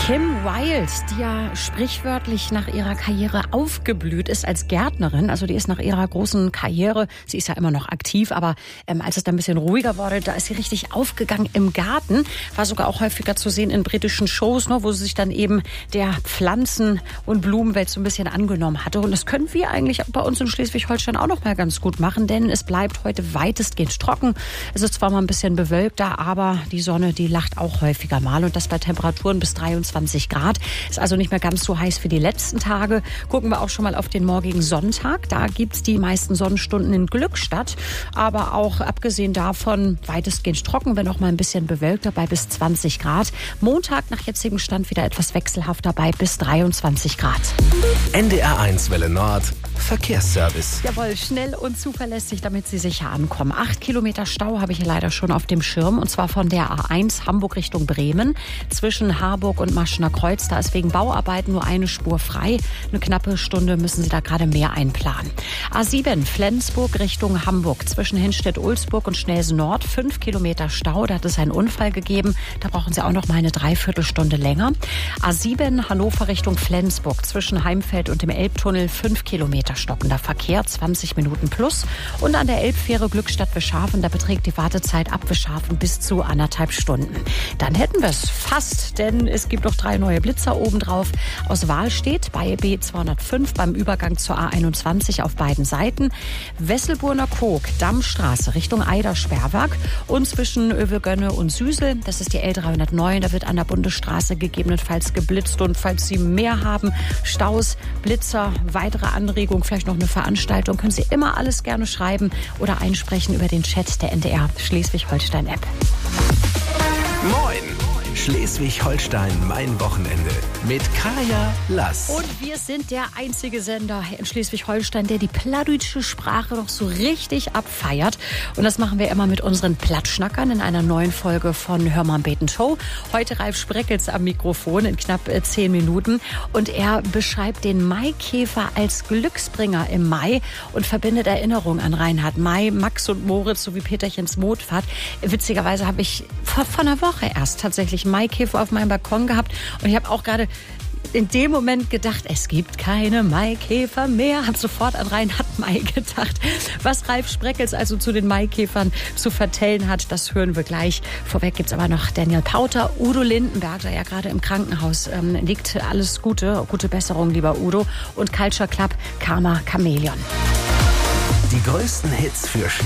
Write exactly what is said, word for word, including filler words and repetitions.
Kim Wilde, die ja sprichwörtlich nach ihrer Karriere aufgeblüht ist als Gärtnerin, also die ist nach ihrer großen Karriere, sie ist ja immer noch aktiv, aber ähm, als es dann ein bisschen ruhiger wurde, da ist sie richtig aufgegangen im Garten, war sogar auch häufiger zu sehen in britischen Shows, ne, wo sie sich dann eben der Pflanzen- und Blumenwelt so ein bisschen angenommen hatte. Und das können wir eigentlich bei uns in Schleswig-Holstein auch noch mal ganz gut machen, denn es bleibt heute weitestgehend trocken. Es ist zwar mal ein bisschen bewölkter, aber die Sonne, die lacht auch häufiger mal und das bei Temperaturen bis dreiundzwanzig Grad. Ist also nicht mehr ganz so heiß für die letzten Tage. Gucken wir auch schon mal auf den morgigen Sonntag. Da gibt's die meisten Sonnenstunden in Glückstadt. Aber auch abgesehen davon weitestgehend trocken, wenn auch mal ein bisschen bewölkter bei bis zwanzig Grad. Montag nach jetzigem Stand wieder etwas wechselhafter bei bis dreiundzwanzig Grad. N D R eins Welle Nord. Verkehrsservice. Jawohl, schnell und zuverlässig, damit Sie sicher ankommen. Acht Kilometer Stau habe ich hier leider schon auf dem Schirm. Und zwar von der A eins Hamburg Richtung Bremen. Zwischen Harburg und Maschener Kreuz. Da ist wegen Bauarbeiten nur eine Spur frei. Eine knappe Stunde müssen Sie da gerade mehr einplanen. A sieben Flensburg Richtung Hamburg. Zwischen Hinstedt-Ulzburg und Schnelsen Nord. Fünf Kilometer Stau. Da hat es einen Unfall gegeben. Da brauchen Sie auch noch mal eine Dreiviertelstunde länger. A sieben Hannover Richtung Flensburg. Zwischen Heimfeld und dem Elbtunnel. Fünf Kilometer stockender Verkehr, zwanzig Minuten plus. Und an der Elbfähre Glückstadt-Wischhafen, da beträgt die Wartezeit ab Wischhafen bis zu anderthalb Stunden. Dann hätten wir es fast, denn es gibt noch drei neue Blitzer obendrauf. Aus Wahlstedt bei B zweihundertfünf beim Übergang zur A einundzwanzig auf beiden Seiten. Wesselburner Kog, Dammstraße Richtung Eidersperrwerk und zwischen Övelgönne und Süsel, das ist die L dreihundertneun, da wird an der Bundesstraße gegebenenfalls geblitzt. Und falls Sie mehr haben, Staus, Blitzer, weitere Anregungen, vielleicht noch eine Veranstaltung, können Sie immer alles gerne schreiben oder einsprechen über den Chat der N D R Schleswig-Holstein-App. Moin! Schleswig-Holstein, mein Wochenende mit Kaya Lass. Und wir sind der einzige Sender in Schleswig-Holstein, der die plattdeutsche Sprache noch so richtig abfeiert. Und das machen wir immer mit unseren Plattschnackern in einer neuen Folge von Hör mal am Beten Show. Heute Ralf Spreckels am Mikrofon in knapp zehn Minuten. Und er beschreibt den Maikäfer als Glücksbringer im Mai und verbindet Erinnerungen an Reinhard May, Max und Moritz sowie Peterchens Mondfahrt. Witzigerweise habe ich vor, vor einer Woche erst tatsächlich Maikäfer auf meinem Balkon gehabt und ich habe auch gerade in dem Moment gedacht, es gibt keine Maikäfer mehr. Habe sofort an Reinhard May gedacht. Was Ralf Spreckels also zu den Maikäfern zu vertellen hat, das hören wir gleich. Vorweg gibt's aber noch Daniel Pauter, Udo Lindenberg, der ja gerade im Krankenhaus ähm, liegt. Alles Gute, gute Besserung, lieber Udo. Und Culture Club, Karma Chameleon. Die größten Hits für Schleswig